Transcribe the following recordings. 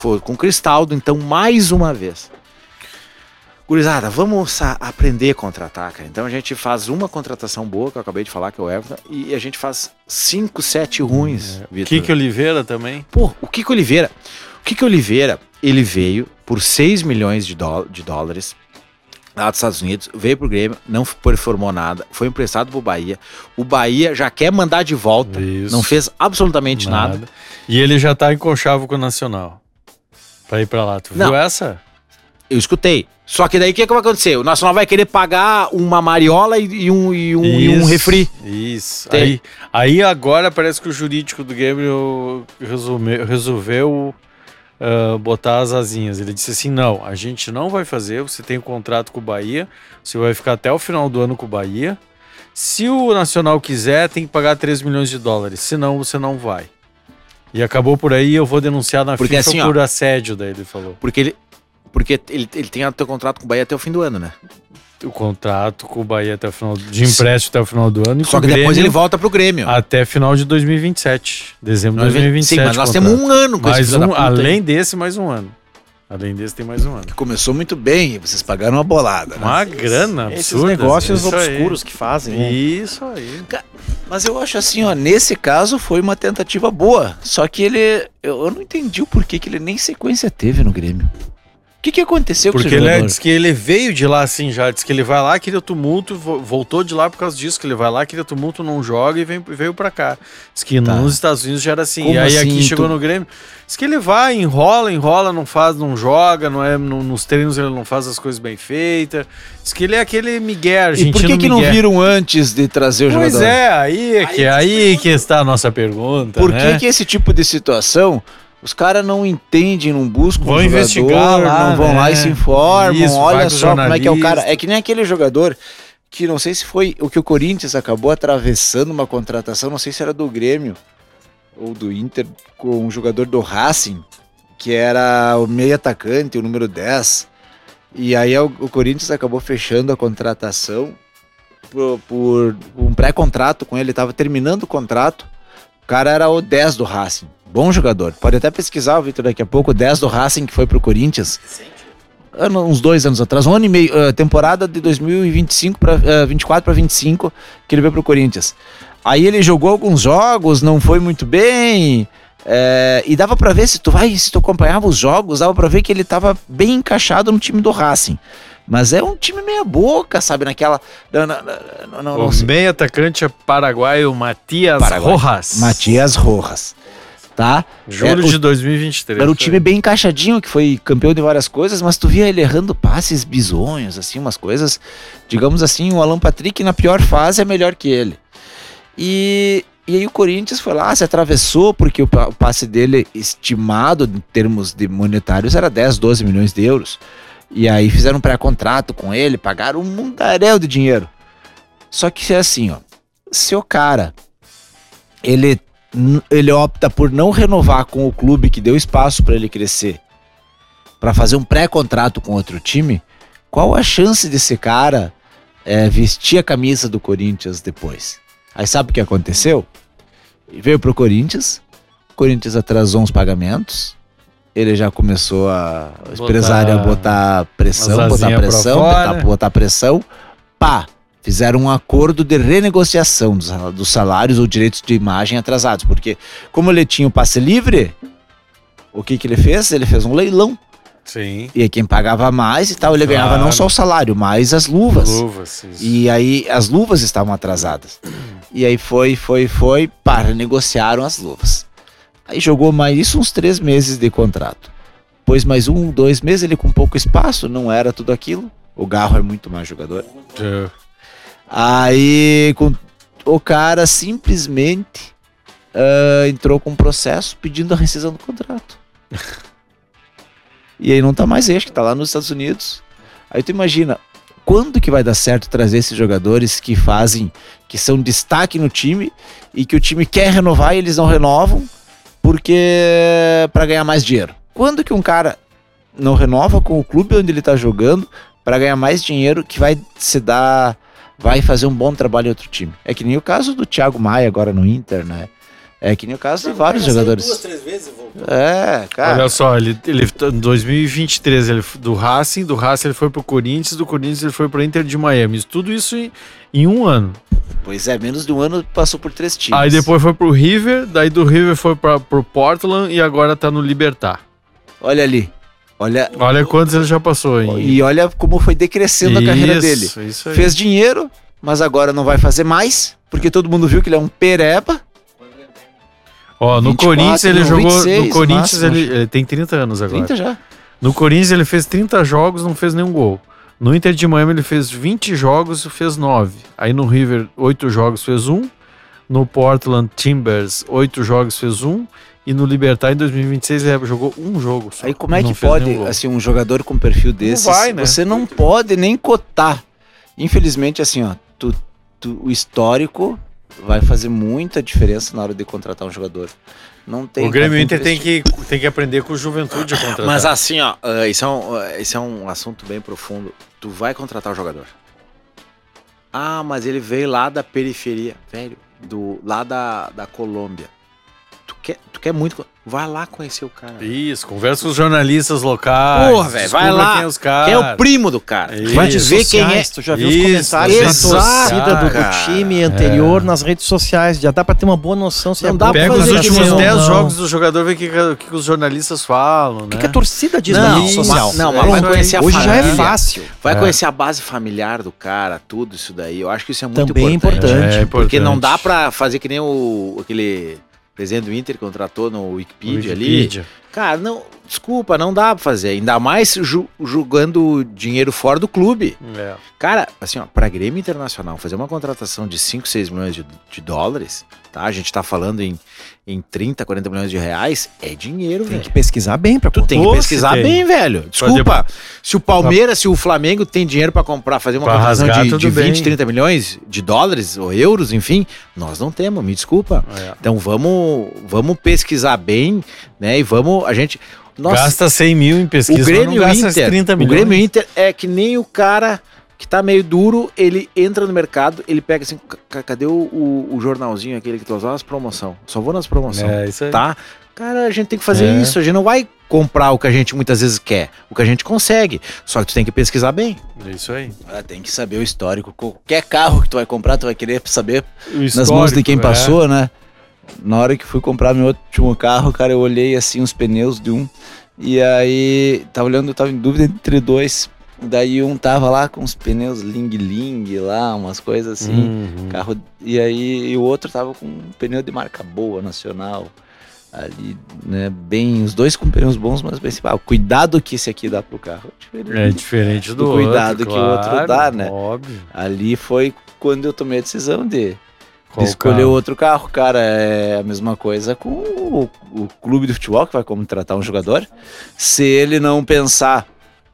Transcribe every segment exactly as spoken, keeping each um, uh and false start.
Foi com o Cristaldo, então, mais uma vez. Gurizada, vamos a- aprender a contratar, cara. Então a gente faz uma contratação boa, que eu acabei de falar, que é o Everton, e a gente faz cinco, sete ruins, É. Vitor. Kiko Oliveira também. Pô, o Kiko Oliveira, o Kiko Oliveira, ele veio por seis milhões de, dó- de dólares lá dos Estados Unidos, veio pro Grêmio, não performou nada, foi emprestado pro Bahia. O Bahia já quer mandar de volta, Isso. não fez absolutamente nada. E ele já tá em conchavo com o Nacional. Pra ir pra lá. Tu Não. viu essa? Eu escutei. Só que daí o que, que vai acontecer? O Nacional vai querer pagar uma mariola e, e um, e, um, e um Isso, refri. Isso. Tem. Aí, aí agora parece que o jurídico do Grêmio resume- resolveu ah, botar as asinhas. Ele disse assim, não, a gente não vai fazer, você tem um contrato com o Bahia, você vai ficar até o final do ano com o Bahia. Se o Nacional quiser, tem que pagar três milhões de dólares, senão você não vai. E acabou por aí, eu vou denunciar na Porque FIFA assim, ó, por assédio, daí ele falou. Porque ele, porque ele, ele tem o teu contrato com o Bahia até o fim do ano, né? O contrato com o Bahia até o final, de empréstimo até o final do ano. E Só com que o depois Grêmio ele volta pro Grêmio. até final de dois mil e vinte e sete. Dezembro de dois mil e vinte e sete. Sim, mas nós contrato. temos um ano com esse mais filho da um, puta aí. além desse, mais um ano. Além desse, tem mais um ano. Começou muito bem, vocês pagaram uma bolada, né? Uma grana Esses absurda. negócios isso aí. obscuros que fazem, né? Isso aí. Mas eu acho assim, ó, nesse caso foi uma tentativa boa. Só que ele, eu, eu não entendi o porquê que ele nem sequência teve no Grêmio. O que que aconteceu Porque com esse ele é- jogador? diz que ele veio de lá assim já, diz que ele vai lá, queria tumulto, vo- voltou de lá por causa disso, que ele vai lá, queria tumulto, não joga e vem, veio pra cá. Diz que Tá. nos Estados Unidos já era assim, Como e aí assim, aqui chegou tu- no Grêmio, diz que ele vai, enrola, enrola, não faz, não joga, não é, no- nos treinos ele não faz as coisas bem feitas, diz que ele é aquele Miguel, E argentino por que que não Miguel. viram antes de trazer o Pois jogador? é, aí é que, aí que está a nossa pergunta, Por né? que que esse tipo de situação os caras não entendem, não buscam Vão o jogador, investigar lá, não vão né? lá e se informam, Isso, vai olha com só como é que é o cara. jornalista. É que nem aquele jogador que não sei se foi o que o Corinthians acabou atravessando uma contratação, não sei se era do Grêmio ou do Inter, com um jogador do Racing, que era o meio atacante, o número dez. E aí o, o Corinthians acabou fechando a contratação por, por um pré-contrato com ele, estava terminando o contrato. O cara era o dez do Racing. Bom jogador. Pode até pesquisar, o Vitor, daqui a pouco. O dez do Racing que foi pro Corinthians. Ano- uns dois anos atrás. Um ano e meio. Uh, temporada de dois mil e vinte e cinco para uh, vinte e quatro para vinte e cinco que ele veio pro Corinthians. Aí ele jogou alguns jogos, não foi muito bem. é, e dava pra ver, se tu vai, se tu acompanhava os jogos, dava pra ver que ele tava bem encaixado no time do Racing. Mas é um time meia boca, sabe? Naquela. Não, não, não, não, não O sei. meio atacante é paraguaio Matias Paraguai. Rojas. Matias Rojas. Tá? Julho É, de dois mil e vinte e três. Era um time bem encaixadinho, que foi campeão de várias coisas, mas tu via ele errando passes bizonhos, assim, umas coisas. Digamos assim, o Alan Patrick na pior fase é melhor que ele. E, e aí o Corinthians foi lá, se atravessou, porque o, pa- o passe dele, estimado em termos de monetários, era dez, doze milhões de euros. E aí fizeram um pré-contrato com ele, pagaram um mundaréu de dinheiro. Só que é assim, ó, se o cara, ele, ele opta por não renovar com o clube que deu espaço para ele crescer, para fazer um pré-contrato com outro time, qual a chance desse cara é, vestir a camisa do Corinthians depois? Aí sabe o que aconteceu? Veio pro Corinthians, o Corinthians atrasou uns pagamentos, ele já começou a o Botar empresário a botar pressão, as botar asinhas pra pressão, fora. botar, botar pressão, pá, fizeram um acordo de renegociação dos, dos salários ou direitos de imagem atrasados, porque como ele tinha o passe livre, o que que ele fez? Ele fez um leilão, Sim. e aí quem pagava mais e tal, ele Claro. ganhava não só o salário, mas as luvas. Luvas, isso. E aí as luvas estavam atrasadas. E aí foi, foi, foi, para, negociaram as luvas. Aí jogou mais isso uns três meses de contrato. Depois mais um, dois meses, ele com pouco espaço, não era tudo aquilo. O Garro é muito mais jogador. É. Aí com, o cara simplesmente ah, entrou com um processo pedindo a rescisão do contrato. E aí não tá mais, acho que tá lá nos Estados Unidos. Aí tu imagina, quando que vai dar certo trazer esses jogadores que fazem, que são destaque no time e que o time quer renovar e eles não renovam porque para ganhar mais dinheiro? Quando que um cara não renova com o clube onde ele tá jogando para ganhar mais dinheiro que vai se dar, vai fazer um bom trabalho em outro time? É que nem o caso do Thiago Maia agora no Inter, né? É que nem o caso de vários jogadores. Duas, três vezes e voltou. É, cara. Olha só, ele, ele em dois mil e vinte e três, ele, do Racing, do Racing ele foi pro Corinthians, do Corinthians ele foi pro Inter de Miami. Tudo isso em, em um ano. Pois é, menos de um ano passou por três times. Aí depois foi pro River, daí do River foi pra, pro Portland e agora tá no Libertad. Olha ali. Olha, olha quantos ele já passou. Hein? E olha como foi decrescendo isso, a carreira dele. Isso aí. Fez dinheiro, mas agora não vai fazer mais, porque todo mundo viu que ele é um pereba. Ó, no vinte e quatro, Corinthians ele não, jogou. vinte e seis, no Corinthians máximo, ele, ele tem trinta anos agora. trinta já. No Corinthians ele fez trinta jogos, não fez nenhum gol. No Inter de Miami ele fez vinte jogos e fez nove. Aí no River, oito jogos, fez um. No Portland Timbers, oito jogos, fez um. E no Libertad, em dois mil e vinte e seis, ele jogou um jogo só. Aí como é Não que fez pode, nenhum gol. assim, um jogador com perfil desses, Não vai, né? você não pode nem cotar. Infelizmente, assim, ó, tu, tu, o histórico vai fazer muita diferença na hora de contratar um jogador. Não tem, O Grêmio tem Inter tem investir. que, tem que aprender com o Juventude a contratar. Mas assim, ó, uh, isso, é um, uh, isso é um assunto bem profundo. Tu vai contratar o jogador. Ah, mas ele veio lá da periferia, velho, do, lá da, da Colômbia. Tu quer, tu quer muito... Vai lá conhecer o cara. Isso, conversa com os jornalistas locais. Porra, velho, vai descubra lá. Quem é os caras. Quem é o primo do cara? Isso. Tu vai te ver quem é. Tu já viu Isso, os comentários da exato, torcida do, do cara. time anterior nas redes sociais. Já dá pra ter uma boa noção se Não é dá bom. pra Pega os fazer últimos que nem dez não. jogos do jogador, vê o que, que, que os jornalistas falam, O né? que, que a torcida diz Não, na rede social? mas- não, mas Pronto. vai conhecer a Hoje já é família. fácil. Vai É. conhecer a base familiar do cara, tudo isso daí. Eu acho que isso é muito Também é importante. importante. É Porque não dá importante. pra fazer que nem o aquele presidente do Inter contratou no Wikipedia, Wikipedia. ali. Cara, não, desculpa, não dá pra fazer. Ainda mais ju- jogando dinheiro fora do clube. É. Cara, assim, ó, pra Grêmio Internacional fazer uma contratação de cinco, seis milhões de, de dólares, tá? A gente tá falando em, em trinta, quarenta milhões de reais, é dinheiro, Tem velho. que pesquisar bem pra Tu tem que Pô, pesquisar se tem. bem, velho. Desculpa. Se o Palmeiras, se o Flamengo tem dinheiro pra comprar, fazer uma Pra contratação rasgar, de, tudo de vinte, bem. trinta milhões de dólares ou euros, enfim, nós não temos, me desculpa. É. Então vamos, vamos pesquisar bem, né? E vamos, a gente... Nossa, Gasta cem mil em pesquisa, o Grêmio mas não gasta Inter, trinta o milhões. Grêmio Inter é que nem o cara que tá meio duro, ele entra no mercado, ele pega assim, "C- cadê o, o, o jornalzinho aquele que tu usava nas promoções? Só vou nas promoções, É, isso aí. tá? Cara, a gente tem que fazer É. isso, a gente não vai comprar o que a gente muitas vezes quer, o que a gente consegue, só que tu tem que pesquisar bem. Isso aí. Ah, tem que saber o histórico. Qualquer carro que tu vai comprar, tu vai querer saber O nas mãos de quem histórico, é. passou, né? Na hora que fui comprar meu último carro, cara, eu olhei assim os pneus de um. E aí, tava olhando, eu tava em dúvida entre dois. Daí um tava lá com os pneus ling-ling lá, umas coisas assim. Uhum. Carro, e aí e o outro tava com um pneu de marca boa, nacional. Ali, né, bem, os dois com pneus bons, mas bem, ah, o cuidado que esse aqui dá pro carro é diferente. É diferente do, Do cuidado outro, que o outro claro, dá, né? Óbvio. Ali foi quando eu tomei a decisão de, de Qual escolher carro? outro carro. Cara, é a mesma coisa com o, o clube de futebol que vai contratar um jogador. Se ele não pensar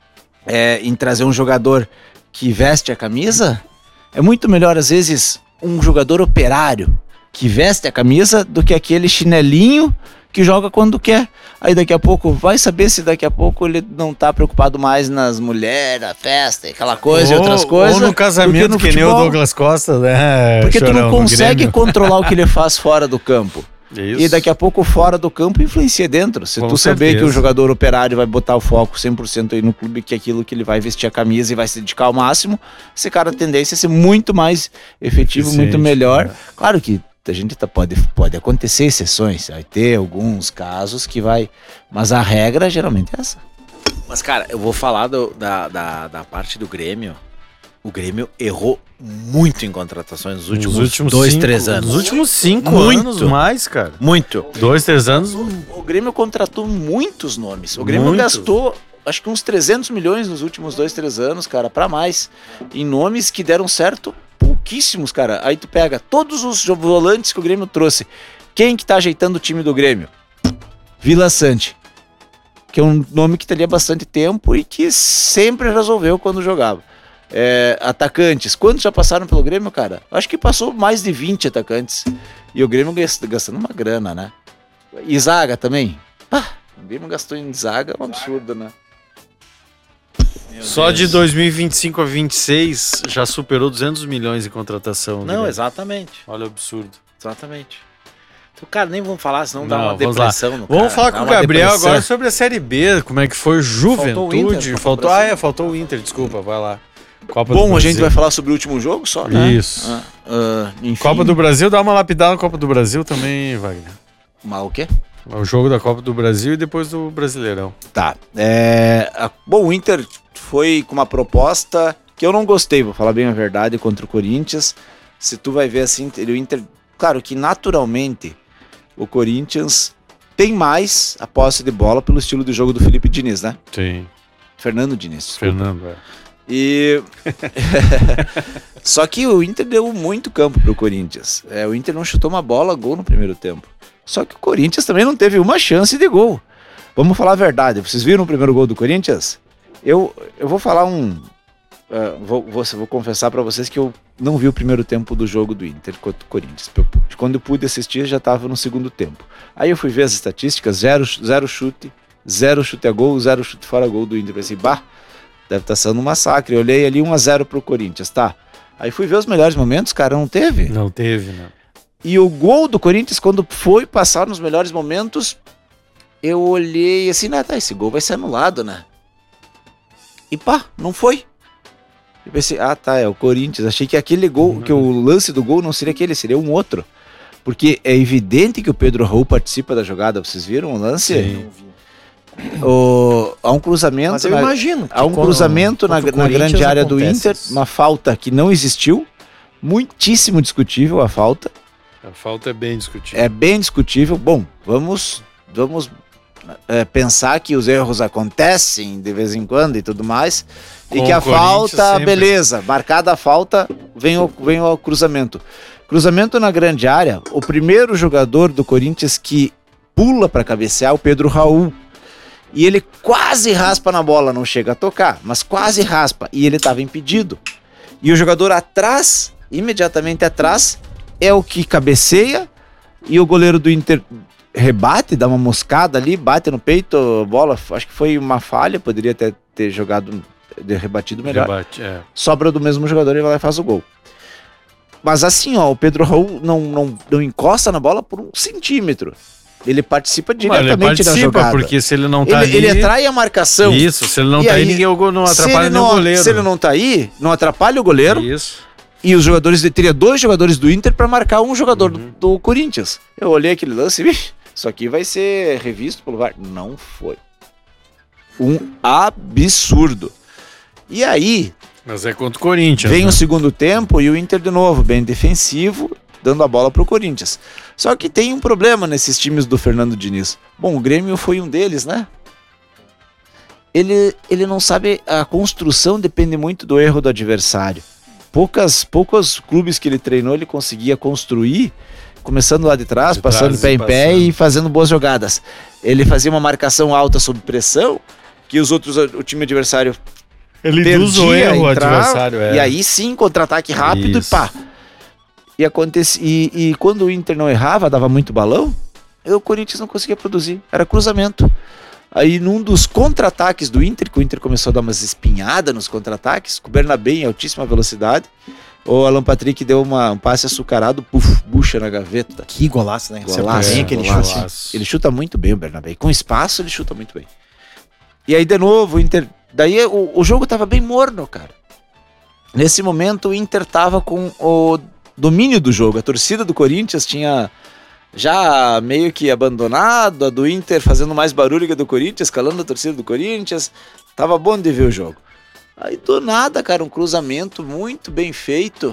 é, em trazer um jogador que veste a camisa, é muito melhor, às vezes, um jogador operário que veste a camisa do que aquele chinelinho que joga quando quer. Aí daqui a pouco, vai saber se daqui a pouco ele não tá preocupado mais nas mulheres, na festa, aquela coisa e Ou- outras coisas. Ou no do que casamento, no que nem o futebol. Douglas Costa, né? Porque tu Chorão, não no consegue Grêmio. controlar o que ele faz fora do campo. Isso. E daqui a pouco fora do campo influencia dentro. Se Com tu saber certeza. que o jogador operário vai botar o foco cem por cento aí no clube, que é aquilo que ele vai vestir a camisa e vai se dedicar ao máximo, esse cara a tendência a ser muito mais efetivo, Eficiente, muito melhor. né? Claro que a gente tá, pode, pode acontecer exceções, vai ter alguns casos que vai, mas a regra geralmente é essa. Mas, cara, eu vou falar do- da, da, da parte do Grêmio. O Grêmio errou muito em contratações nos últimos, Nos últimos dois, cinco- três anos. Nos últimos cinco Muito. anos mais, cara. Muito. Dois, três anos. O Grêmio contratou muitos nomes. O Grêmio Muitos. gastou, acho que uns trezentos milhões nos últimos dois, três anos, cara, pra mais. Em nomes que deram certo, pouquíssimos, cara. Aí tu pega todos os volantes que o Grêmio trouxe. Quem que tá ajeitando o time do Grêmio? Vila Sante. Que é um nome que teria bastante tempo e que sempre resolveu quando jogava. É, atacantes, quantos já passaram pelo Grêmio, cara? Acho que passou mais de vinte atacantes. E o Grêmio gast- gastando uma grana, né? E zaga também. Ah, o Grêmio gastou em zaga, é um absurdo, né? Só de dois mil e vinte e cinco a vinte e seis já superou duzentos milhões em contratação. Não, Grêmio. exatamente. Olha o absurdo. Exatamente. Cara, nem vamos falar, senão dá Não, uma vamos lá. depressão no Vamos cara, falar dá com o uma Gabriel depressão. agora sobre a Série B, como é que foi Juventude. Faltou o Inter, faltou, faltou o ah, Brasil. é, faltou o Inter, desculpa, vai lá. Copa do Bom, a Brasil. gente vai falar sobre o último jogo só, né? Isso. Ah, ah, enfim. Copa do Brasil, dá uma lapidada na Copa do Brasil também, Wagner. Mas o quê? O jogo da Copa do Brasil e depois do Brasileirão. Tá. É, a- bom, o Inter foi com uma proposta que eu não gostei, vou falar bem a verdade, contra o Corinthians. Se tu vai ver assim, o Inter... Claro que naturalmente o Corinthians tem mais a posse de bola pelo estilo de jogo do Felipe Diniz, né? Sim, Fernando Diniz. desculpa. Fernando. É. E... Só que o Inter deu muito campo pro Corinthians. É, o Inter não chutou uma bola, gol no primeiro tempo. Só que o Corinthians também não teve uma chance de gol. Vamos falar a verdade. Vocês viram o primeiro gol do Corinthians? Eu, eu vou falar um... Uh, vou, vou, vou confessar pra vocês que eu não vi o primeiro tempo do jogo do Inter contra o Corinthians. Eu- Quando eu pude assistir, já estava no segundo tempo. Aí eu fui ver as estatísticas, zero, zero chute, zero chute a gol, zero chute fora gol do Inter. Eu pensei, bah, deve estar sendo um massacre. Eu olhei ali um a zero pro Corinthians, tá? Aí fui ver os melhores momentos, cara, não teve. Não teve, né? E o gol do Corinthians, quando foi passar nos melhores momentos, eu olhei assim, né, tá, esse gol vai ser anulado, né? E pá, não foi. Eu pensei, ah tá, é o Corinthians. Achei que aquele gol, Não. que o lance do gol não seria aquele, seria um outro. Porque é evidente que o Pedro Raul participa da jogada. Vocês viram o lance? Sim. O, há um cruzamento, Mas eu na- imagino. há um que cruzamento na, contra o na grande Corinthians área do acontece Inter, isso. uma falta que não existiu. Muitíssimo discutível a falta. A falta é bem discutível. É bem discutível. Bom, vamos, vamos é, pensar que os erros acontecem de vez em quando e tudo mais. E Com que a o Corinthians falta, sempre. beleza, marcada a falta, vem o, vem o cruzamento. Cruzamento na grande área, o primeiro jogador do Corinthians que pula para cabecear é o Pedro Raul. E ele quase raspa na bola, não chega a tocar, mas quase raspa. E ele estava impedido. E o jogador atrás, imediatamente atrás, é o que cabeceia. E o goleiro do Inter rebate, dá uma moscada ali, bate no peito, a bola, acho que foi uma falha, poderia ter, ter jogado, ter rebatido melhor. Rebate, é. Sobra do mesmo jogador e vai lá e faz o gol. Mas assim, ó, o Pedro Raul não, não, não encosta na bola por um centímetro. Ele participa Mas ele diretamente da participa, jogada. porque se ele não tá ele, ali... ele atrai a marcação. Isso, se ele não E tá aí, aí, ninguém não Se atrapalha ele nem o não- goleiro. Se ele não tá aí, não atrapalha o goleiro. Isso. E os jogadores, teria dois jogadores do Inter para marcar um jogador Uhum. do, do Corinthians. Eu olhei aquele lance e "Ixi, isso aqui vai ser revisto pelo V A R. Não foi. Um absurdo. E aí, Mas é contra o Corinthians. vem né? o segundo tempo e o Inter de novo, bem defensivo, dando a bola pro Corinthians. Só que tem um problema nesses times do Fernando Diniz. Bom, o Grêmio foi um deles, né? Ele, ele não sabe, a construção depende muito do erro do adversário. Poucas, poucos clubes que ele treinou ele conseguia construir, começando lá de trás, De passando trás pé e em pé passando. e fazendo boas jogadas. Ele fazia uma marcação alta sob pressão, que os outros, o time adversário Ele perdia induz o erro o entrar, adversário. É. e aí sim, contra-ataque rápido Isso. e pá. E, acontece, e, e quando o Inter não errava, dava muito balão, o Corinthians não conseguia produzir. Era cruzamento. Aí num dos contra-ataques do Inter, que o Inter começou a dar umas espinhadas nos contra-ataques, com o Bernabé em altíssima velocidade, o Alan Patrick deu uma, um passe açucarado, puf, bucha na gaveta. Que golaço, né? Acertou Golaço, bem aquele golaço. chute. Golaço. Ele chuta muito bem o Bernabé. Com espaço, ele chuta muito bem. E aí, de novo, o Inter... Daí o, o jogo tava bem morno, cara. Nesse momento, o Inter tava com o domínio do jogo. A torcida do Corinthians tinha já meio que abandonado, a do Inter fazendo mais barulho que a do Corinthians, calando a torcida do Corinthians. Tava bom de ver o jogo. Aí, do nada, cara, um cruzamento muito bem feito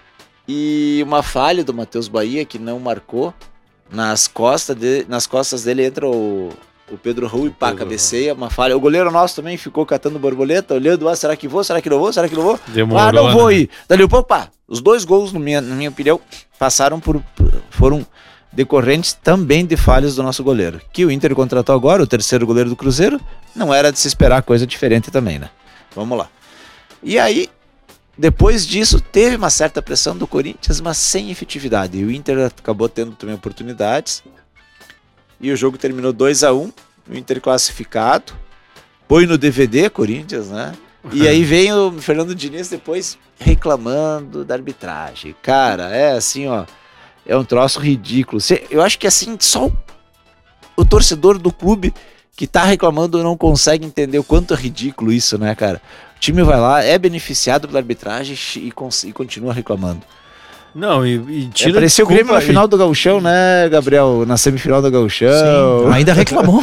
e uma falha do Matheus Bahia, que não marcou. Nas costas, de, nas costas dele entra o, o Pedro Raul e pá, Pedro cabeceia, uma falha. O goleiro nosso também ficou catando borboleta, olhando, ah, será que vou, será que não vou, será que não vou? Demorou, ah, não vou né? ir. Dali um pouco, pá, os dois gols, na minha, na minha opinião, passaram por, foram decorrentes também de falhas do nosso goleiro. Que o Inter contratou agora, o terceiro goleiro do Cruzeiro, não era de se esperar coisa diferente também, né? Vamos lá. E aí, depois disso, teve uma certa pressão do Corinthians, mas sem efetividade. E o Inter acabou tendo também oportunidades. E o jogo terminou dois a um, o Inter classificado. Põe no D V D, Corinthians, né? E aí vem o Fernando Diniz depois reclamando da arbitragem. Cara, é assim, ó. É um troço ridículo. Cê, eu acho que assim, só o, o torcedor do clube que tá reclamando não consegue entender o quanto é ridículo isso, né, cara? O time vai lá, é beneficiado pela arbitragem e, cons- e continua reclamando. Não, e, e tira É, parecia o Grêmio na e- final do Gauchão, né, Gabriel? Na semifinal do Gauchão. Sim, ainda reclamou.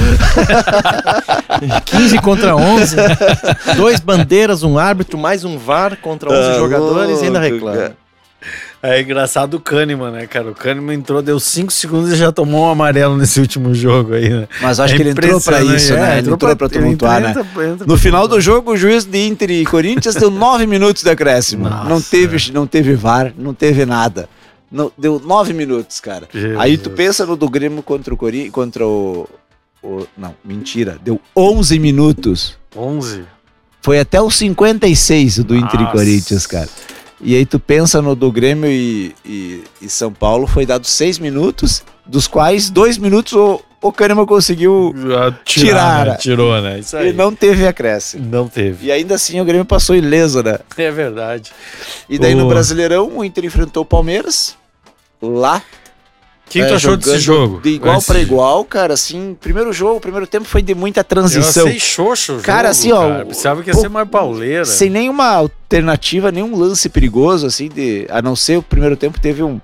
quinze contra onze. Dois bandeiras, um árbitro, mais um V A R contra onze Tá jogadores e ainda louco, reclama. cara. É engraçado o Kahneman, né, cara? O Kahneman entrou, deu cinco segundos e já tomou um amarelo nesse último jogo aí, né? Mas acho É que ele entrou pra impressionante, isso, é, né? Ele entrou entrou pra pra- ele tumultuar, né? entra- entra No pra final do tumultuar. jogo, o juiz de Inter e Corinthians deu nove minutos de acréscimo. Nossa. Não teve, não teve V A R, não teve nada. Não, deu nove minutos, cara. Jesus. Aí tu pensa no do Grêmio contra o Corinthians, contra o, o... Não, mentira. Deu onze minutos. onze. Foi até os cinquenta e seis o do Inter e Nossa. Corinthians, cara. E aí tu pensa no do Grêmio e, e, e São Paulo, foi dado seis minutos, dos quais dois minutos o, o Kahneman conseguiu Ah, Tirar, tirar, né? né? Tirou, né? Isso aí. e não teve acréscimo. Não teve. E ainda assim o Grêmio passou ileso, né? É verdade. E daí O- no Brasileirão o Inter enfrentou o Palmeiras lá. O que, que é, tu achou desse jogando jogo? De igual Esse- pra igual, cara, assim, primeiro jogo, o primeiro tempo foi de muita transição. Eu achei xoxo o jogo, Cara, assim, ó, cara. Pensava que ia o- ser mais pauleira. Sem nenhuma alternativa, nenhum lance perigoso, assim, de, a não ser o primeiro tempo teve um,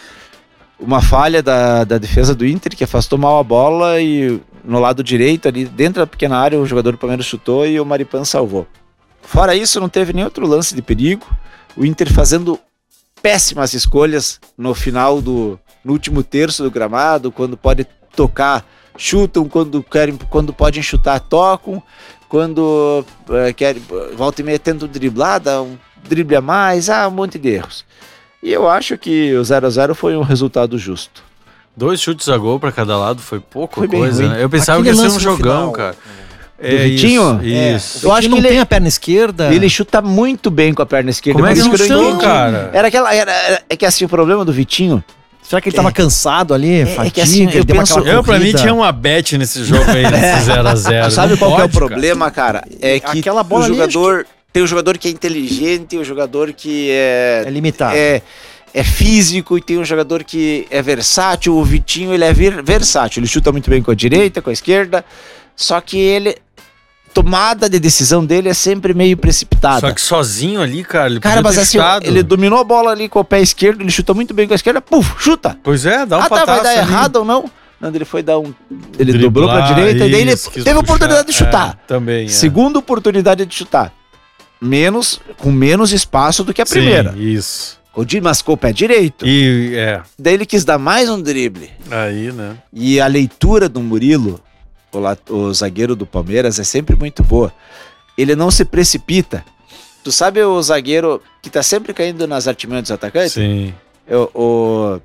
uma falha da, da defesa do Inter, que afastou mal a bola e no lado direito, ali dentro da pequena área, o jogador do Palmeiras chutou e o Maripan salvou. Fora isso, não teve nem outro lance de perigo. O Inter fazendo péssimas escolhas no final do no último terço do gramado, quando pode tocar, chutam, quando querem, quando podem chutar, tocam, quando eh, querem, volta e meia tentam driblar, dá um drible a mais, ah, um monte de erros. E eu acho que o zero a zero foi um resultado justo. Dois chutes a gol pra cada lado foi pouca Foi bem coisa, ruim. né? Eu pensava Aquele que ia ser lance um no jogão, final, cara. Do Vitinho? Isso. Eu acho que que não ele- tem a perna esquerda. Ele chuta muito bem com a perna esquerda. Como é por que isso não eu chutou, entendi. cara? Era aquela, era, era- é que assim, o problema do Vitinho, Será que ele tava cansado ali? é Fadiga, que assim, eu ele deu uma penso- aquela Eu, pra mim, corrida. tinha uma bet nesse jogo aí, nesse zero a zero. sabe Não qual que é o pode, cara. problema, cara? É que Aquela bola o ali, jogador, tem o jogador que é inteligente, tem o jogador que É é, limitado. é, é físico e tem um jogador que é versátil. O Vitinho, ele é ver- versátil, ele chuta muito bem com a direita, com a esquerda, só que ele, tomada de decisão dele é sempre meio precipitada. Só que sozinho ali, cara, ele Cara, podia mas ter assim, ó, chutado. ele dominou a bola ali com o pé esquerdo, ele chuta muito bem com a esquerda, puf, chuta. Pois é, dá um ah, tá, vai pataço dar ali. errado ou não? Não, ele foi dar um. Ele Driblar, dobrou pra direita e daí ele isso, quis teve a puxar. oportunidade de chutar. É, também, é. Segunda oportunidade de chutar. Menos, com menos espaço do que a primeira. Sim, isso. O Di mascou o pé direito. E, é, Daí ele quis dar mais um drible. aí, né? E a leitura do Murilo, o, la- o zagueiro do Palmeiras, é sempre muito boa. Ele não se precipita. Tu sabe o zagueiro que tá sempre caindo nas artimanhas dos atacantes? Sim. O, o,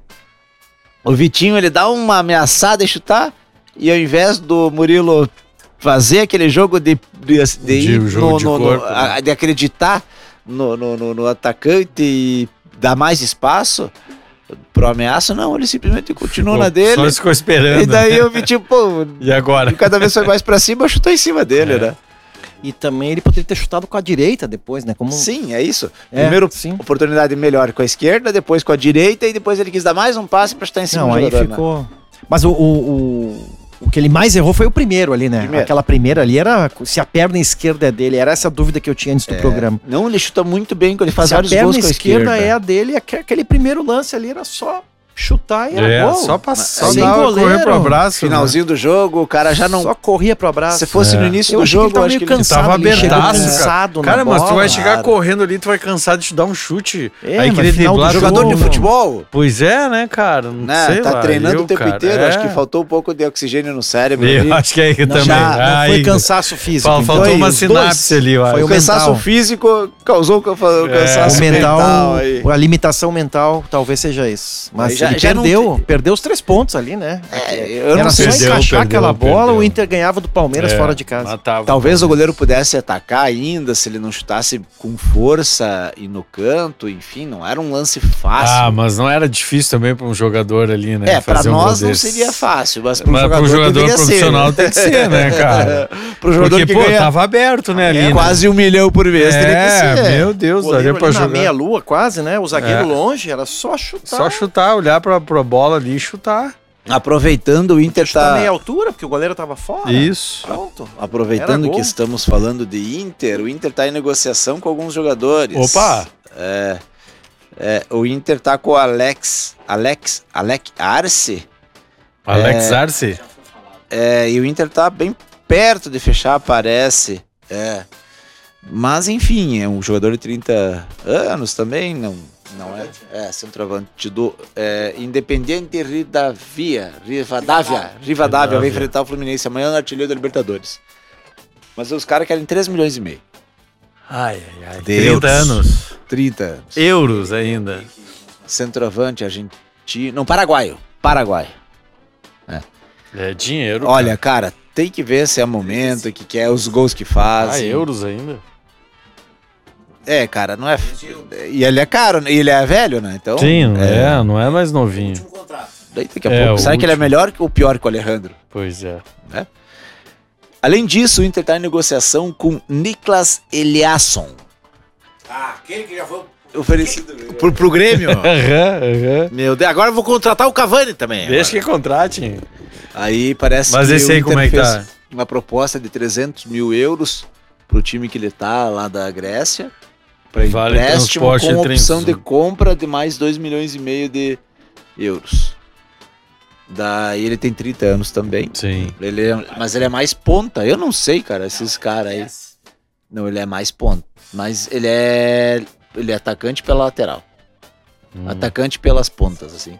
o Vitinho, ele dá uma ameaçada e chutar, e ao invés do Murilo fazer aquele jogo de, de, de, ir De jogo no- de no- no- corpo, a- de acreditar no, no, no- no atacante e dar mais espaço pro ameaça, não, ele simplesmente continuou na dele. Só ficou esperando. E daí o Vitinho, pô, E agora? cada vez foi mais pra cima, chutou em cima dele, É. né? E também ele poderia ter chutado com a direita depois, né? Como... Sim, é isso. É, Primeiro sim. oportunidade melhor com a esquerda, depois com a direita, e depois ele quis dar mais um passe pra chutar em cima Não, do aí jogador, né? ficou... Mas o, o, o, o que ele mais errou foi o primeiro ali, né? Primeiro. Aquela primeira ali era se a perna esquerda é dele. Era essa a dúvida que eu tinha antes do programa. Não, ele chuta muito bem, ele faz se a vários perna gols com a esquerda esquerda. é a dele, aque- aquele primeiro lance ali era só chutar e era É, gol. só passar, Sem só dar, goleiro. correr pro abraço. Finalzinho do jogo, o cara já não... Só corria pro abraço. Se fosse É. no início Eu do achei que ele jogo, tava eu acho meio que ele... cansado. Tava ele chegou abertaço, cansado Cara, na mas tu bola. vai chegar Claro. correndo ali, tu vai cansar de te dar um chute. É, aí mas querer final do driblar jogo, Jogador tudo. de futebol, Pois é, né, cara? Não né, sei tá lá, treinando eu, o tempo cara, inteiro, é. acho que faltou um pouco de oxigênio no cérebro ali. Eu acho que é aí Não, também. já, não Ai, foi cansaço físico. Fal- então, Faltou aí, uma os sinapse dois. ali, eu acho. Foi O o cansaço mental. físico causou o cansa- o É. cansaço O mental, mental, aí. a limitação mental talvez seja isso. Mas Aí já- ele já não perdeu, tem- perdeu os três pontos ali, né? É, eu Era não só sei. Perdeu, encaixar perdeu, aquela bola, perdeu. o Inter ganhava do Palmeiras É, fora de casa. matava. Talvez o goleiro pudesse atacar ainda, se ele não chutasse com força e no canto, enfim, não era um lance fácil. Ah, mas não era difícil também para um jogador ali, né? é, pra fazer um gol nós não desse. seria fácil, mas pro Mas jogador, pro jogador deveria profissional ser. tem que ser, né, cara? Pro jogador Porque, que pô, ganha tava aberto, né, ali. é, né? quase um milhão por mês, teria que É, ser. meu Deus, O goleiro daria pra ali na jogar. meia lua quase, né? O zagueiro É. longe, era só chutar. Só chutar, olhar olhar pra, pra bola ali e chutar. Aproveitando, o Inter Tá tá... meia altura, porque o goleiro tava fora. Isso. Pronto. Aproveitando Era gol. que estamos falando de Inter, o Inter tá em negociação com alguns jogadores. Opa! É, é, o Inter tá com o Alex, Alex, Alex Arce, Alex É. Arce. é, e o Inter tá bem perto de fechar, parece. É. Mas enfim, é um jogador de trinta anos também, não, não é? É, centroavante do é, Independiente Rivadavia, Rivadavia, Rivadavia vai enfrentar o Fluminense amanhã no artilheiro da Libertadores. Mas os caras querem três milhões e meio. Ai, ai, ai. Deus. trinta anos. trinta anos. Euros ainda. Centroavante argentino, não, paraguaio, paraguaio. É dinheiro. Olha, cara, tem que ver se é momento, o que, que é, os gols que cara. Ah, fazem. euros ainda? É, cara, não é. E ele é caro, né? E ele é velho, né? Então. Sim, não é, não é mais novinho. Daí daqui a É, pouco. o Será que ele é último. melhor ou pior que o Alejandro? Pois é. Além disso, o Inter tá em negociação com Niklas Eliasson. Ah, aquele que já foi Oferecido pro, pro Grêmio. Aham, aham. Meu Deus, agora eu vou contratar o Cavani também. Deixa agora. que contrate. Aí parece Mas que esse o aí Inter como é que fez tá? uma proposta de trezentos mil euros pro time que ele tá lá da Grécia. Pra Vale empréstimo transporte com entre opção de insumos. compra de mais dois milhões e meio de euros. Daí ele tem trinta anos também. Sim. Ele é- mas ele é mais ponta. Eu não sei, cara, esses caras aí. Não, ele é mais ponta. Mas ele é. Ele é atacante pela lateral. Hum. Atacante pelas pontas, assim.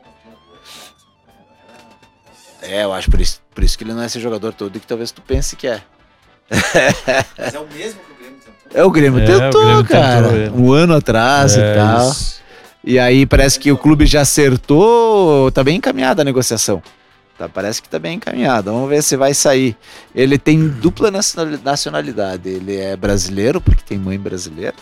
É, eu acho por isso, por isso que ele não é esse jogador todo que talvez tu pense que é. Mas é o mesmo que o Grêmio tentou. É, o Grêmio É, o tentou, Grêmio cara. tentou ele. Um ano atrás É, e tal. isso. E aí parece que o clube já acertou, tá bem encaminhada a negociação. Tá, parece que tá bem encaminhada. Vamos ver se vai sair. Ele tem dupla nacionali- nacionalidade. Ele é brasileiro, porque tem mãe brasileira.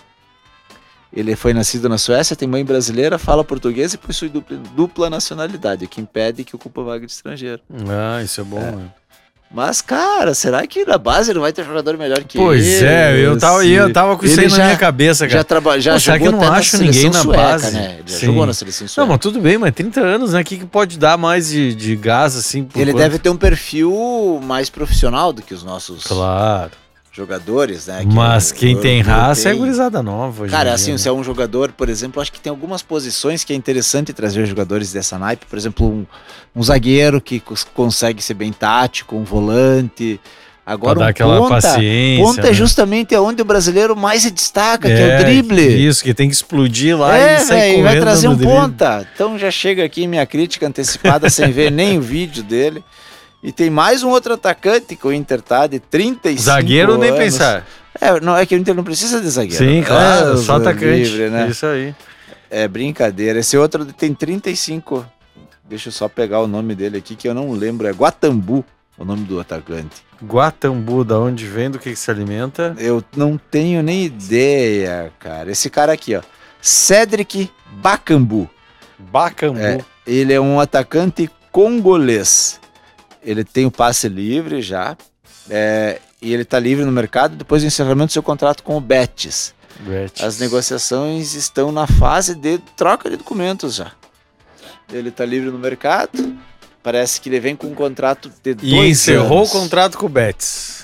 Ele foi nascido na Suécia, tem mãe brasileira, fala português e possui dupla, dupla nacionalidade, o que impede que ocupa vaga de estrangeiro. Ah, isso é bom, né? Mas, cara, será que na base não vai ter jogador melhor que ele? Pois é, eu tava, e eu tava com isso Ele aí na já- minha cabeça, cara. Já, traba, já Pô, será jogou que eu não até na acho ninguém seleção na sueca, base? né? Ele já Sim. jogou na seleção sueca. Não, mas tudo bem, mas trinta anos, né? O que, que pode dar mais de, de gás, assim? por Ele quanto? deve ter um perfil mais profissional do que os nossos Claro. jogadores, né? Que Mas o- quem o tem europeu raça é tem. gurizada nova. hoje Cara, em assim, dia, se é um jogador, por exemplo, acho que tem algumas posições que é interessante trazer jogadores dessa naipe. Por exemplo, um, um zagueiro que cons- consegue ser bem tático, um volante. Agora Pra dar um aquela ponta. paciência. Ponta né? é justamente onde o brasileiro mais se destaca, que é o drible. Isso, que tem que explodir lá É, e sair velho, correndo. vai trazer um no drible. ponta. Então já chega aqui minha crítica antecipada sem ver nem o vídeo dele. E tem mais um outro atacante que o Inter tá de trinta e cinco Zagueiro nem anos. pensar. É, não, é que o Inter não precisa de zagueiro. Sim, claro, É, só usa atacante. livre, né? Isso aí. É brincadeira. Esse outro tem trinta e cinco. Deixa eu só pegar o nome dele aqui que eu não lembro. É Guatambu, o nome do atacante. Guatambu, da onde vem, do que, que se alimenta? Eu não tenho nem ideia, cara. Esse cara aqui, ó. Cédric Bakambu. Bacambu. É, ele é um atacante congolês. Ele tem o passe livre já. É, e ele tá livre no mercado depois do encerramento do seu contrato com o Betis. Betis. As negociações estão na fase de troca de documentos já. Ele tá livre no mercado. Parece que ele vem com um contrato de dois E encerrou anos. o contrato com o Betis.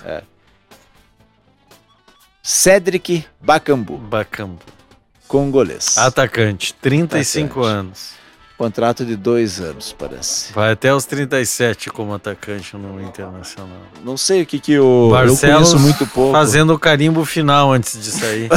Cédric Bakambu, Bacambu. congolês. Atacante, trinta e cinco Atacante. anos. Contrato de dois anos, parece. Vai até os trinta e sete como atacante no Internacional. Não sei o que que o... Barcelos eu conheço muito pouco. fazendo o carimbo final antes de sair.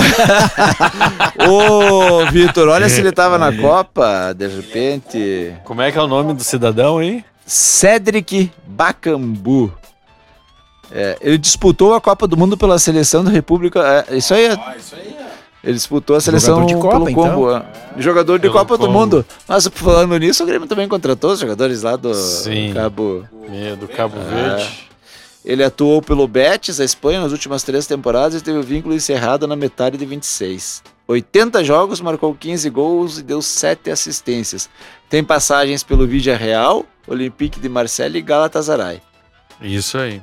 Ô, Vitor, olha se ele tava na Copa, de repente. Como é que é o nome do cidadão aí? Cédric Bakambu. É, ele disputou a Copa do Mundo pela seleção da República. É, isso aí. é- Ele disputou a seleção Jogador de Copa, pelo combo. é. Jogador de Pelo Copa do combo. Mundo. Mas falando nisso, o Grêmio também contratou os jogadores lá do Sim. Cabo. Meio do Cabo É. Verde. Ele atuou pelo Betis, a Espanha, nas últimas três temporadas e teve o vínculo encerrado na metade de vinte e seis. oitenta jogos, marcou quinze gols e deu sete assistências. Tem passagens pelo Villarreal, Olympique de Marseille e Galatasaray. Isso aí.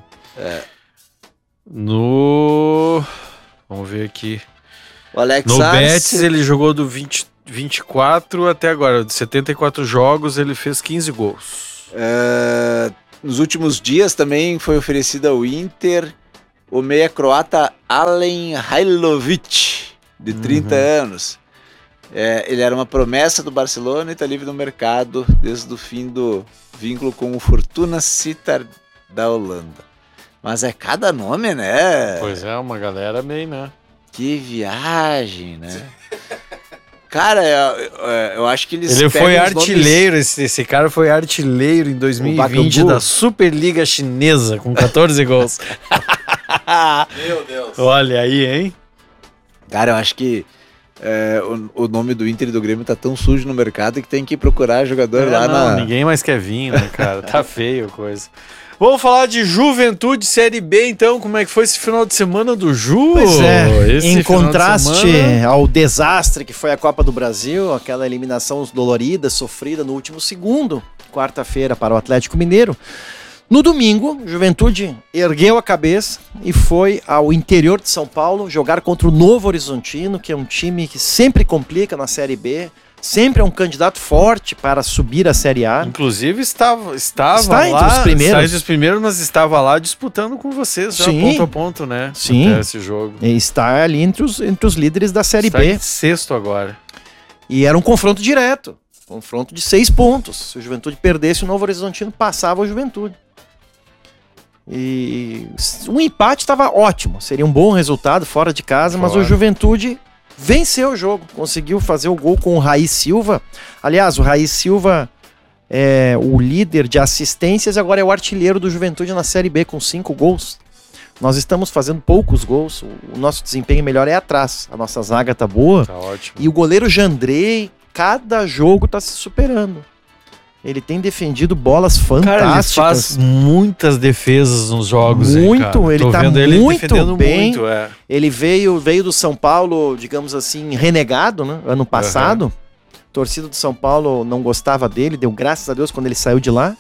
No. Vamos ver aqui. O Alex No Arce- Betis ele jogou do vinte vinte e quatro até agora. De setenta e quatro jogos, ele fez quinze gols. É, nos últimos dias também foi oferecido ao Inter o meia croata Alen Hajlovic, de trinta Uhum. anos. É, ele era uma promessa do Barcelona e está livre no mercado desde o fim do vínculo com o Fortuna Sittard da Holanda. Mas é cada nome, né? Pois é, uma galera bem, né? Que viagem, né? Cara, eu, eu acho que eles Ele pegam foi os nomes- artilheiro, esse, esse cara foi artilheiro em dois mil e vinte Bacambu. da Superliga Chinesa, com quatorze gols. Meu Deus. Olha aí, hein? Cara, eu acho que é, o, o nome do Inter e do Grêmio tá tão sujo no mercado que tem que procurar jogador É, lá não, na... ninguém mais quer vir, né, cara? Tá feio a coisa. Vamos falar de Juventude Série B, então. Como é que foi esse final de semana do Ju? Pois é, Esse em final de contraste semana- ao desastre que foi a Copa do Brasil, aquela eliminação dolorida, sofrida no último segundo, quarta-feira para o Atlético Mineiro. No domingo, Juventude ergueu a cabeça e foi ao interior de São Paulo jogar contra o Novo Horizontino, que é um time que sempre complica na Série B, sempre é um candidato forte para subir a Série A. Inclusive estava, estava Está lá, entre os primeiros. está entre os primeiros, mas estava lá disputando com vocês já Sim. ponto a ponto, né? Sim. Até esse jogo. E está ali entre os, entre os líderes da Série Está B. em sexto agora. E era um confronto direto. Confronto de seis pontos. Se o Juventude perdesse, o Novo Horizontino passava o Juventude. E um empate estava ótimo. Seria um bom resultado fora de casa, mas Fora. o Juventude venceu o jogo. Conseguiu fazer o gol com o Raí Silva. Aliás, o Raí Silva é o líder de assistências e agora é o artilheiro do Juventude na Série B com cinco gols. Nós estamos fazendo poucos gols. O nosso desempenho melhor é atrás. A nossa zaga tá boa. Tá ótimo. E o goleiro Jandrei, cada jogo tá se superando. Ele tem defendido bolas Cara, ele fantásticas. faz muitas defesas nos jogos, hein, Muito, cara? ele Tô tá vendo ele muito defendendo bem. muito, é. Ele veio, veio do São Paulo, digamos assim, renegado, né? Ano passado. A torcida do São Paulo não gostava dele, deu graças a Deus quando ele saiu de lá.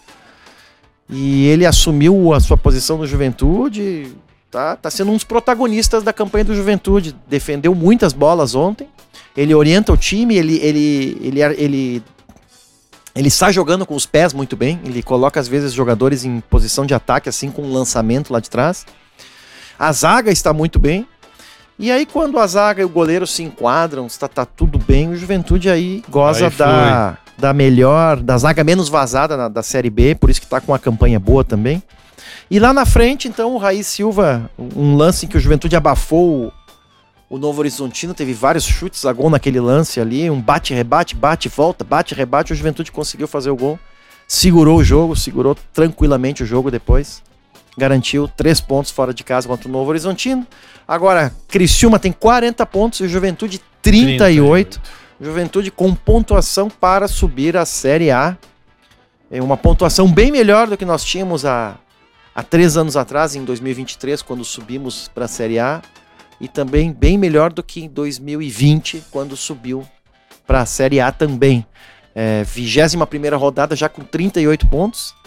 E ele assumiu a sua posição no Juventude. Tá, tá sendo um dos protagonistas da campanha do Juventude. Defendeu muitas bolas ontem. Ele orienta o time, ele, ele, ele, ele, ele está jogando com os pés muito bem. Ele coloca, às vezes, jogadores em posição de ataque, assim, com um lançamento lá de trás. A zaga está muito bem. E aí, quando a zaga e o goleiro se enquadram, está tá tudo bem, o Juventude aí goza Aí da, da melhor, da zaga menos vazada na, da Série B, por isso que está com uma campanha boa também. E lá na frente, então, o Raí Silva, um lance em que o Juventude abafou o, o Novo Horizontino, teve vários chutes a gol naquele lance ali, um bate-rebate, bate-volta, bate-rebate, o Juventude conseguiu fazer o gol, segurou o jogo, segurou tranquilamente o jogo depois, garantiu três pontos fora de casa contra o Novo Horizontino. Agora, Criciúma tem quarenta pontos e o Juventude trinta e oito. Juventude com pontuação para subir a Série A. É uma pontuação bem melhor do que nós tínhamos há, há três anos atrás, em dois mil e vinte e três, quando subimos para a Série A. E também bem melhor do que em dois mil e vinte, quando subiu para a Série A também. É, vigésima primeira rodada já com trinta e oito pontos.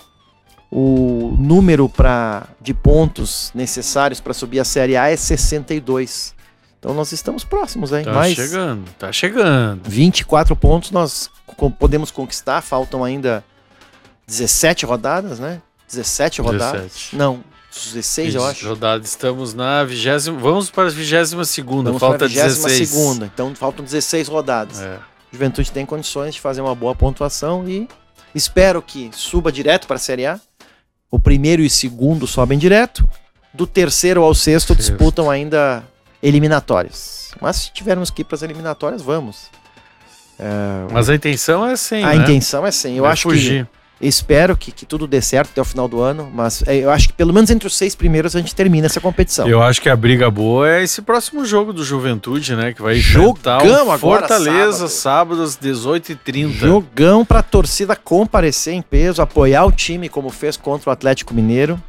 O número pra, de pontos necessários para subir a Série A é sessenta e dois. Então nós estamos próximos, hein? Tá Mais chegando, tá chegando. vinte e quatro pontos nós co- podemos conquistar. Faltam ainda dezessete rodadas, né? dezessete rodadas. dezessete. Não, dezesseis eu acho. Rodada, estamos na vigésima. Vamos para a vigésima segunda. Vamos Falta para a vigésima dezesseis. segunda. Então faltam dezesseis rodadas. É. Juventude tem condições de fazer uma boa pontuação e espero que suba direto para a Série A. O primeiro e o segundo sobem direto. Do terceiro ao sexto Sexto. disputam ainda eliminatórias. Mas se tivermos que ir para as eliminatórias, vamos. Mas a intenção é assim, a né? intenção é sim. Eu É acho fugir. que espero que, que tudo dê certo até o final do ano. Mas é, eu acho que pelo menos entre os seis primeiros a gente termina essa competição. Eu acho que a briga boa é esse próximo jogo do Juventude, né? Que vai Jogão enfrentar o agora, Fortaleza, sábado. sábado, às dezoito e trinta. Jogão pra torcida comparecer em peso, apoiar o time como fez contra o Atlético Mineiro.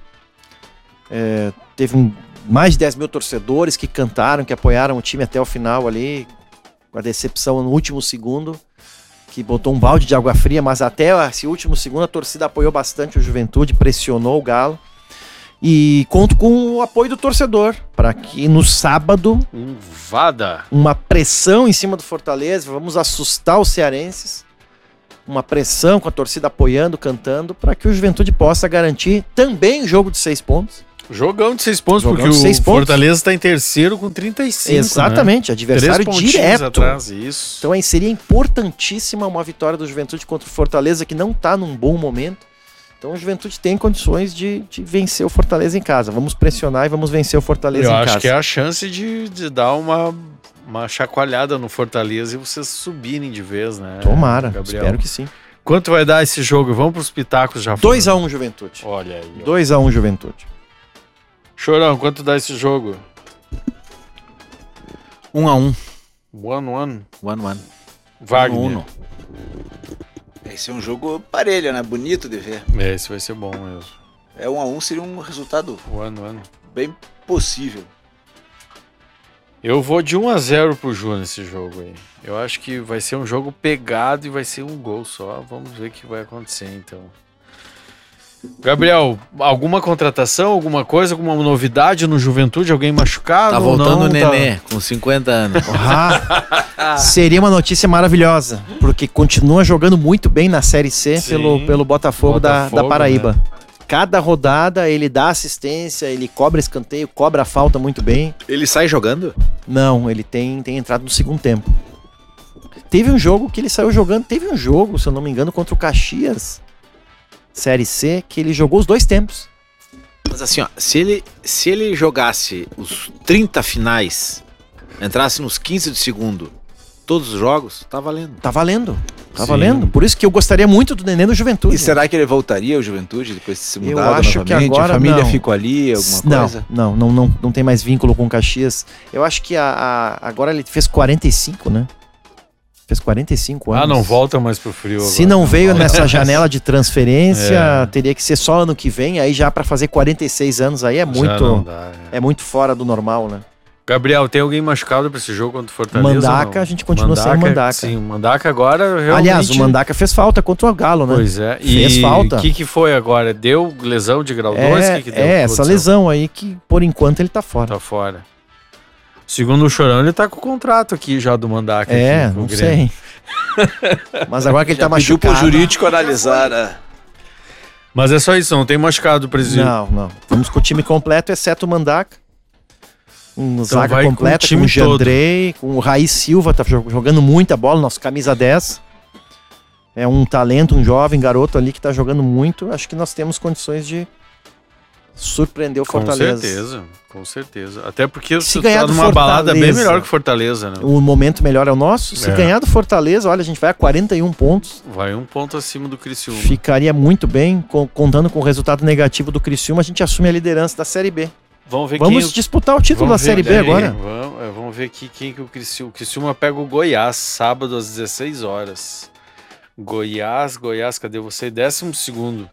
É, teve um, mais de dez mil torcedores que cantaram, que apoiaram o time até o final ali, com a decepção no último segundo, que botou um balde de água fria, mas até esse último segundo a torcida apoiou bastante o Juventude, pressionou o Galo. E conto com o apoio do torcedor, para que no sábado, Invada. uma pressão em cima do Fortaleza, vamos assustar os cearenses, uma pressão com a torcida apoiando, cantando, para que o Juventude possa garantir também o jogo de seis pontos. Jogão de seis pontos, Jogão porque de o seis pontos. Fortaleza está em terceiro com trinta e cinco. Exatamente, né? adversário Três pontinhos direto. atrás, isso. Então aí seria importantíssima uma vitória do Juventude contra o Fortaleza, que não está num bom momento. Então o Juventude tem condições de, de vencer o Fortaleza em casa. Vamos pressionar e vamos vencer o Fortaleza Eu em acho casa. que é a chance de, de dar uma, uma chacoalhada no Fortaleza e vocês subirem de vez, né? Tomara, Gabriel? espero que sim. Quanto vai dar esse jogo? Vamos pros pitacos já. dois a um Juventude. Olha aí. ó. dois a um Juventude. Chorão, quanto dá esse jogo? Um a um. One, one. One, one. Wagner. Um, um. Esse é um jogo parelho, né? Bonito de ver. É, esse vai ser bom mesmo. É um a um, seria um resultado One, one. bem possível. Eu vou de um a zero pro Ju nesse jogo aí. Eu acho que vai ser um jogo pegado e vai ser um gol só. Vamos ver o que vai acontecer, então. Gabriel, alguma contratação, alguma coisa, alguma novidade no Juventude? Alguém machucado? Tá ou voltando não? o Nenê, com cinquenta anos. Ah, seria uma notícia maravilhosa, porque continua jogando muito bem na Série C Sim. pelo, pelo Botafogo, da, Botafogo, da Paraíba. Cada rodada ele dá assistência, ele cobra escanteio, cobra a falta muito bem. Ele sai jogando? Não, ele tem, tem entrado no segundo tempo. Teve um jogo que ele saiu jogando, teve um jogo, se eu não me engano, contra o Caxias, Série C, que ele jogou os dois tempos. Mas assim, ó, se ele, se ele jogasse os trinta finais, entrasse nos quinze do segundo, todos os jogos, tá valendo. Tá valendo, tá Sim. valendo. Por isso que eu gostaria muito do Nenê no Juventude. E será que ele voltaria ao Juventude depois de se Eu mudado acho que novamente? agora a família não. ficou ali, alguma não, coisa? Não, não, não, não tem mais vínculo com o Caxias. Eu acho que a, a- agora ele fez quarenta e cinco, né? Fez quarenta e cinco anos. Ah, não volta mais pro frio Se agora. não veio volta. nessa janela de transferência, É. teria que ser só ano que vem, aí já pra fazer quarenta e seis anos aí é Já não muito, dá, é. é muito fora do normal, né? Gabriel, tem alguém machucado pra esse jogo contra o Fortaleza? Mandaca, ou não? a gente continua sem o Mandaca. Sim, o Mandaca agora realmente... Aliás, o Mandaca fez falta contra o Galo, né? Pois é. Fez e falta. o que, que foi agora? Deu lesão de grau dois? É, que que deu? é Que essa aconteceu? lesão aí que por enquanto ele tá fora. Tá fora. Segundo o Chorão, ele tá com o contrato aqui já do Mandaca. É, aqui, com o não Grêmio. sei. Mas agora que ele tá Pediu pro machucado... jurídico analisar, né? Mas é só isso, não tem machucado, presidente. Não, não. Vamos com o time completo, exceto o Mandaca. Um zaga vai com o completa, com time o Jandrei, com o Raiz Silva, tá jo- jogando muita bola, nosso camisa dez. É um talento, um jovem garoto ali que tá jogando muito. Acho que nós temos condições de surpreender o Com Fortaleza. certeza, com certeza. Até porque Se você ganhar tá do numa balada bem Fortaleza- melhor que Fortaleza, né? O momento melhor é o nosso. Se É. ganhar do Fortaleza, olha, a gente vai a quarenta e um pontos. Vai um ponto acima do Criciúma. Ficaria muito bem. Co- contando com o resultado negativo do Criciúma, a gente assume a liderança da Série B. Vamos ver Vamos quem... disputar o título vamos da Série ver B quem- agora. Vamos, é, vamos ver aqui quem que o Criciúma... O Criciúma pega o Goiás, sábado às dezesseis horas. Goiás, Goiás, cadê você? Décimo segundo.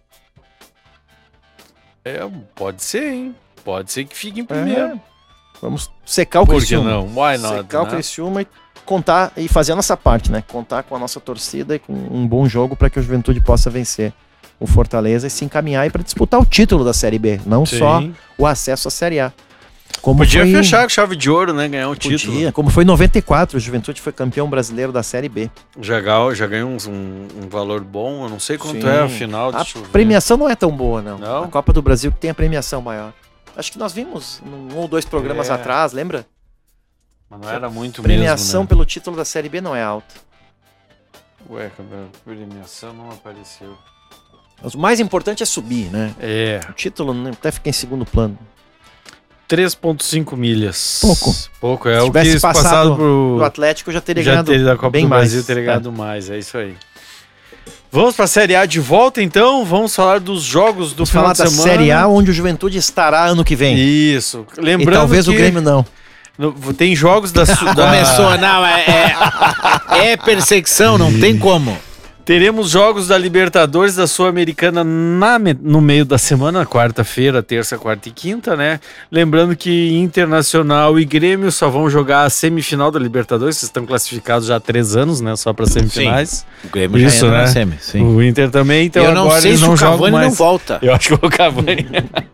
É, pode ser, hein? Pode ser que fique em primeiro. É. Vamos secar o Por que Criciúma. não? Why not, Secar o né? Criciúma e contar e fazer a nossa parte, né? Contar com a nossa torcida e com um bom jogo para que o Juventude possa vencer o Fortaleza e se encaminhar para disputar o título da Série B, não Sim. só o acesso à Série A. Como Podia foi, fechar com chave de ouro, né? Ganhar um podia, título. como foi em noventa e quatro, o Juventude foi campeão brasileiro da Série B. Já, ga- já ganhou um, um- um valor bom. Eu não sei quanto Sim. é a final. A Deixa eu ver. premiação não é tão boa, não. Não? A Copa do Brasil que tem a premiação maior. Acho que nós vimos num ou dois programas É. atrás, lembra? Mas não era muito Premiação mesmo, né? pelo título da Série B não é alta. Ué, a premiação não apareceu. Mas o mais importante é subir, né? É, O título né, até fica em segundo plano. três vírgula cinco milhas. Pouco. Pouco, é Se o que tivesse passado, passado pro... O Atlético já teria já ganhado teria da Copa bem do mais. Brasil, teria É. ganhado mais, é isso aí. Vamos pra Série A de volta, então? Vamos falar dos jogos do Vamos final falar de da semana. Série A, onde o Juventude estará ano que vem. Isso. E Lembrando talvez que o Grêmio não. no- tem jogos da... su- da- Começou, não, é, é, é perseguição, não tem como. Teremos jogos da Libertadores, da Sul-Americana na me- no meio da semana, quarta-feira, terça, quarta e quinta, né? Lembrando que Internacional e Grêmio só vão jogar a semifinal da Libertadores, vocês estão classificados já há três anos, né? Só para semifinais. O Grêmio Isso, já entra né? na semi, sim. O Inter também, então Eu não agora sei eles se não o jogam Cavani mais. não volta. Eu acho que o Cavani...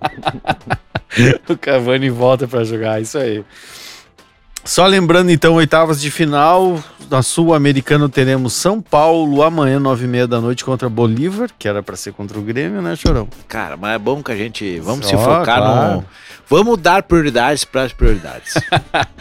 o Cavani volta para jogar, isso aí. Só lembrando, então, oitavas de final, na Sul-Americana teremos São Paulo amanhã, nove e meia da noite, contra Bolívar, que era para ser contra o Grêmio, né, Chorão? Cara, mas é bom que a gente... Vamos Só, se focar claro. no... Vamos dar prioridades para as prioridades.